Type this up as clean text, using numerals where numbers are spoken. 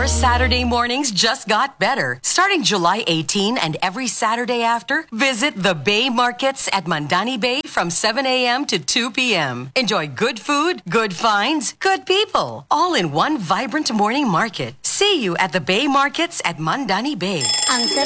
Your Saturday mornings just got better. Starting July 18 and every Saturday after, visit the Bay Markets at Mandani Bay from 7 a.m. to 2 p.m. Enjoy good food, good finds, good people, all in one vibrant morning market. See you at the Bay Markets at Mandani Bay. Ang